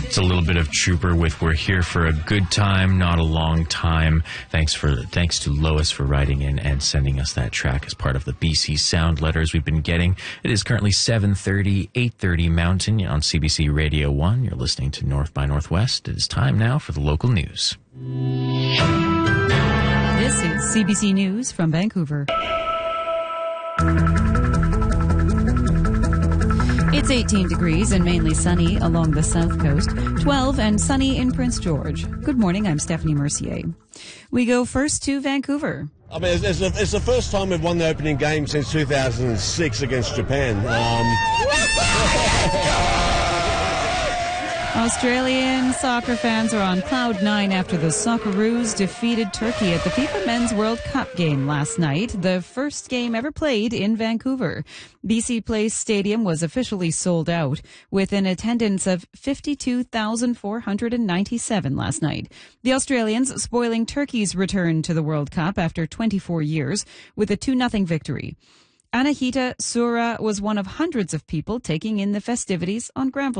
It's a little bit of Trooper with "We're Here for a Good Time, Not a Long Time." Thanks to Lois for writing in and sending us that track as part of the BC Sound letters we've been getting. It is currently 7:30, 8:30 Mountain on CBC Radio 1. You're listening to North by Northwest. It is time now for the local news. This is CBC News from Vancouver. It's 18 degrees and mainly sunny along the south coast, 12 and sunny in Prince George. Good morning, I'm Stephanie Mercier. We go first to Vancouver. I mean, it's the first time we've won the opening game since 2006 against Japan. Australian soccer fans are on cloud nine after the Socceroos defeated Turkey at the FIFA Men's World Cup game last night, the first game ever played in Vancouver. BC Place Stadium was officially sold out, with an attendance of 52,497 last night. The Australians spoiling Turkey's return to the World Cup after 24 years with a 2-0 victory. Anahita Sura was one of hundreds of people taking in the festivities on Granville